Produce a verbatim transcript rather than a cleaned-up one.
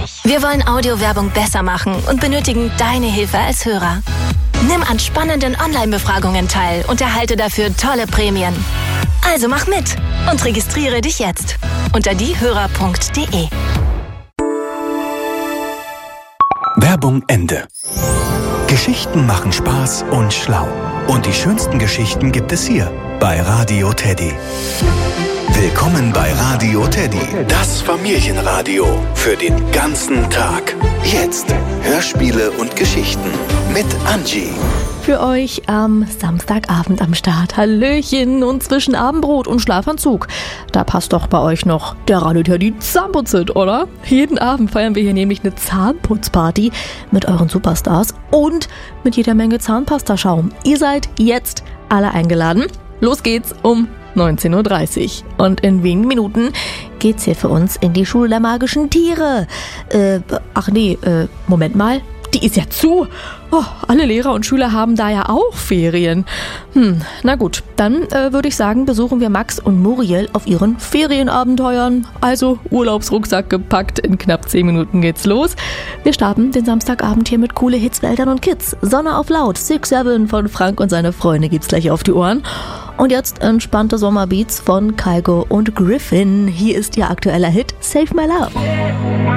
Wir wollen Audiowerbung besser machen und benötigen deine Hilfe als Hörer. Nimm an spannenden Online-Befragungen teil und erhalte dafür tolle Prämien. Also mach mit und registriere dich jetzt unter diehörer punkt de. Werbung Ende. Geschichten machen Spaß und schlau. Und die schönsten Geschichten gibt es hier bei Radio Teddy. Willkommen bei Radio Teddy, das Familienradio für den ganzen Tag. Jetzt Hörspiele und Geschichten mit Angie. Für euch am Samstagabend am Start. Hallöchen und zwischen Abendbrot und Schlafanzug. Da passt doch bei euch noch der Radio Teddy Zahnputzit, oder? Jeden Abend feiern wir hier nämlich eine Zahnputzparty mit euren Superstars und mit jeder Menge Zahnpastaschaum. Ihr seid jetzt alle eingeladen. Los geht's um neunzehn Uhr dreißig. Und in wenigen Minuten geht's hier für uns in die Schule der magischen Tiere. Äh, ach nee, äh, Moment mal. Die ist ja zu. Oh, alle Lehrer und Schüler haben da ja auch Ferien. Hm, na gut, dann äh, würde ich sagen, besuchen wir Max und Muriel auf ihren Ferienabenteuern. Also Urlaubsrucksack gepackt, in knapp zehn Minuten geht's los. Wir starten den Samstagabend hier mit coole Hits für Eltern und Kids. Sonne auf laut, Six Seven von Frank und seine Freunde gibt's gleich auf die Ohren. Und jetzt entspannte Sommerbeats von Kygo und Griffin. Hier ist ihr aktueller Hit Save My Love.